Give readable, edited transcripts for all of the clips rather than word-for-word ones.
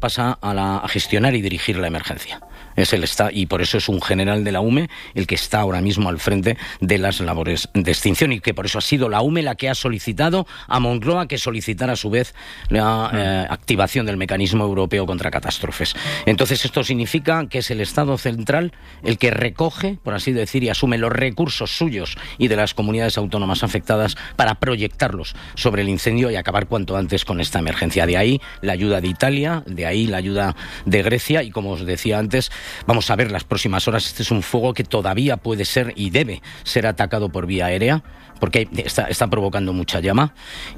pasa a gestionar y dirigir la emergencia. Y por eso es un general de la UME el que está ahora mismo al frente de las labores de extinción, y que por eso ha sido la UME la que ha solicitado a Moncloa que solicitara a su vez la activación del mecanismo europeo contra catástrofes. Entonces esto significa que es el Estado central el que recoge, por así decir, y asume los recursos suyos y de las comunidades autónomas afectadas para proyectarlos sobre el incendio y acabar cuanto antes con esta emergencia. De ahí la ayuda de Italia, de ahí la ayuda de Grecia, y como os decía antes, vamos a ver las próximas horas. Este es un fuego que todavía puede ser y debe ser atacado por vía aérea, porque está provocando mucha llama,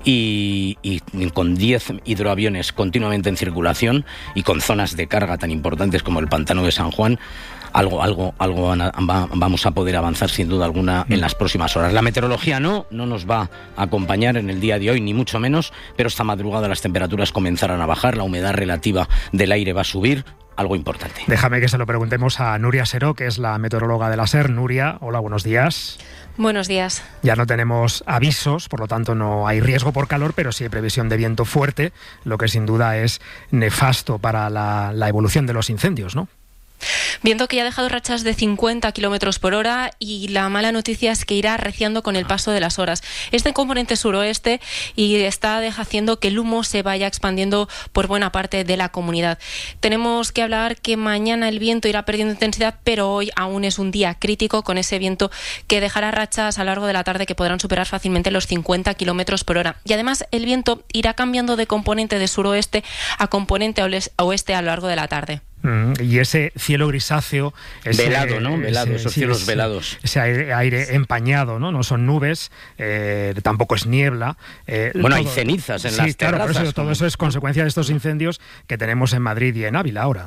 y con 10 hidroaviones continuamente en circulación y con zonas de carga tan importantes como el pantano de San Juan, algo vamos a poder avanzar sin duda alguna en las próximas horas. La meteorología no nos va a acompañar en el día de hoy, ni mucho menos, pero esta madrugada las temperaturas comenzarán a bajar, la humedad relativa del aire va a subir, algo importante. Déjame que se lo preguntemos a Nuria Seró, que es la meteoróloga de la SER. Nuria, hola, buenos días. Buenos días. Ya no tenemos avisos, por lo tanto no hay riesgo por calor, pero sí hay previsión de viento fuerte, lo que sin duda es nefasto para la evolución de los incendios, ¿no? Viento que ya ha dejado rachas de 50 kilómetros por hora, y la mala noticia es que irá arreciando con el paso de las horas. Este componente suroeste y está haciendo que el humo se vaya expandiendo por buena parte de la comunidad. Tenemos que hablar que mañana el viento irá perdiendo intensidad, pero hoy aún es un día crítico con ese viento que dejará rachas a lo largo de la tarde que podrán superar fácilmente los 50 kilómetros por hora. Y además el viento irá cambiando de componente de suroeste a componente oeste a lo largo de la tarde. Y ese cielo grisáceo, velado, ¿no? Esos cielos velados. Ese aire empañado, ¿no? No son nubes, tampoco es niebla. Hay cenizas en las terrazas. Claro, por eso, todo eso es consecuencia de estos incendios que tenemos en Madrid y en Ávila ahora.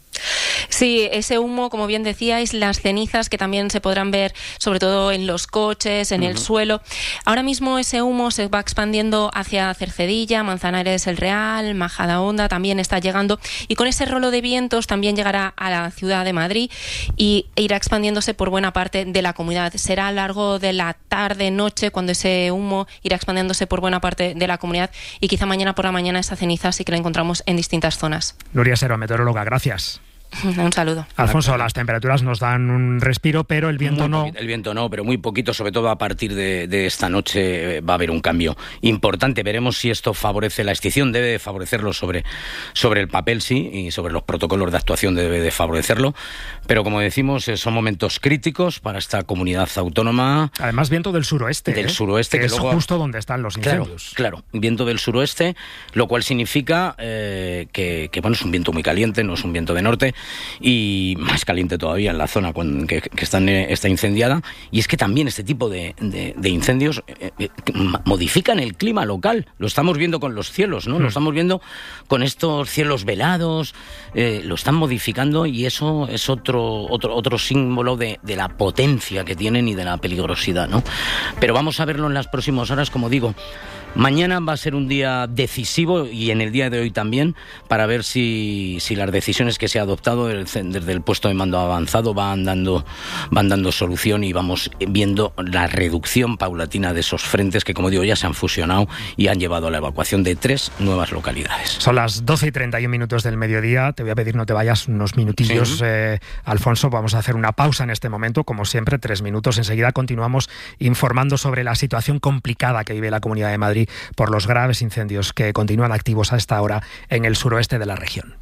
Sí, ese humo, como bien decíais, las cenizas que también se podrán ver sobre todo en los coches, en el suelo. Ahora mismo ese humo se va expandiendo hacia Cercedilla, Manzanares el Real, Majadahonda también está llegando, y con ese rolo de vientos también llegará a la ciudad de Madrid y irá expandiéndose por buena parte de la comunidad. Será a lo largo de la tarde-noche cuando ese humo irá expandiéndose por buena parte de la comunidad, y quizá mañana por la mañana esa ceniza sí que la encontramos en distintas zonas. Nuria Seró, meteoróloga, gracias. Un saludo. Alfonso, las temperaturas nos dan un respiro, pero el viento no. El viento no, pero muy poquito, sobre todo a partir de esta noche va a haber un cambio importante. Veremos si esto favorece la extinción, debe de favorecerlo sobre el papel, sí, y sobre los protocolos de actuación debe de favorecerlo, pero como decimos, son momentos críticos para esta comunidad autónoma. Además, viento del suroeste. Del suroeste, que es luego justo donde están los incendios. Claro, viento del suroeste, lo cual significa que bueno, es un viento muy caliente, no es un viento de norte, y más caliente todavía en la zona que está incendiada. Y es que también este tipo de incendios modifican el clima local. Lo estamos viendo con los cielos, ¿no? Lo estamos viendo con estos cielos velados, lo están modificando, y eso es otro símbolo de la potencia que tienen y de la peligrosidad, ¿no? Pero vamos a verlo en las próximas horas, como digo. Mañana va a ser un día decisivo, y en el día de hoy también, para ver si las decisiones que se ha adoptado desde el puesto de mando avanzado van dando solución, y vamos viendo la reducción paulatina de esos frentes que, como digo, ya se han fusionado y han llevado a la evacuación de 3 nuevas localidades. Son las 12:31 del mediodía. Te voy a pedir no te vayas unos minutillos, sí. Alfonso, vamos a hacer una pausa en este momento, como siempre, 3 minutos. Enseguida continuamos informando sobre la situación complicada que vive la Comunidad de Madrid por los graves incendios que continúan activos a esta hora en el suroeste de la región.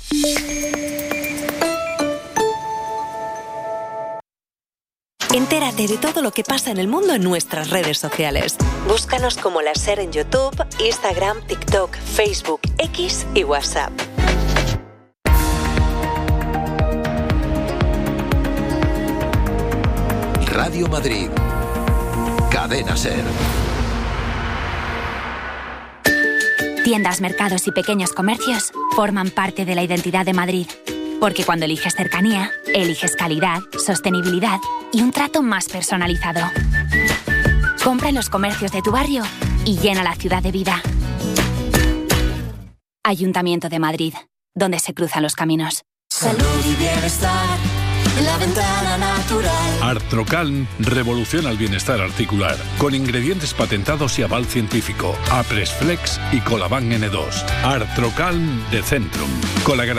Entérate de todo lo que pasa en el mundo en nuestras redes sociales. Búscanos como La SER en YouTube, Instagram, TikTok, Facebook, X y WhatsApp. Radio Madrid. Cadena SER. Tiendas, mercados y pequeños comercios forman parte de la identidad de Madrid. Porque cuando eliges cercanía, eliges calidad, sostenibilidad y un trato más personalizado. Compra en los comercios de tu barrio y llena la ciudad de vida. Ayuntamiento de Madrid, donde se cruzan los caminos. Salud y bienestar en la ventana natural. Artrocalm revoluciona el bienestar articular con ingredientes patentados y aval científico. Apresflex y Colaban N2. Artrocalm de Centrum, con la